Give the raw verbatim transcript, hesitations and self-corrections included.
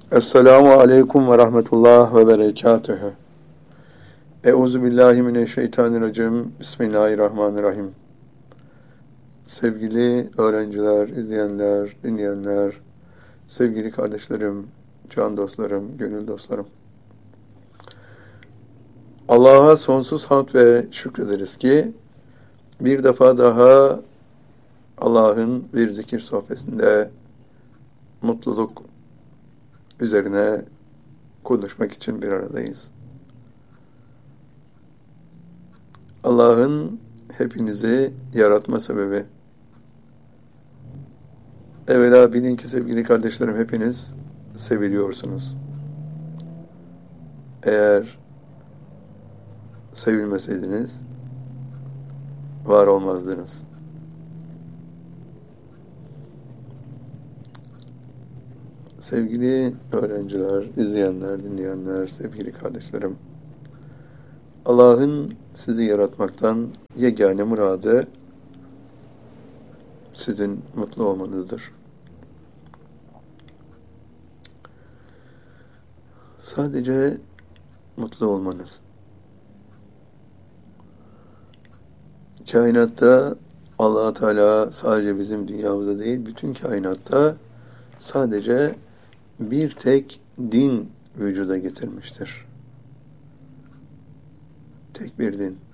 Esselamu aleyküm ve rahmetullah ve berekatühü. Euzu billahi mineşşeytanirracim. Bismillahirrahmanirrahim. Sevgili öğrenciler, izleyenler, dinleyenler, sevgili kardeşlerim, can dostlarım, gönül dostlarım. Allah'a sonsuz hamd ve şükrederiz ki bir defa daha Allah'ın bir zikir sohbetinde mutluluk üzerine konuşmak için bir aradayız. Allah'ın hepinizi yaratma sebebi. Evvela bilin ki sevgili kardeşlerim, hepiniz seviliyorsunuz. Eğer sevilmeseydiniz var olmazdınız. Sevgili öğrenciler, izleyenler, dinleyenler, sevgili kardeşlerim, Allah'ın sizi yaratmaktan yegane muradı sizin mutlu olmanızdır. Sadece mutlu olmanız. Kainatta Allah Teala sadece bizim dünyamızda değil, bütün kainatta sadece bir tek din vücuda getirmiştir. Tek bir din.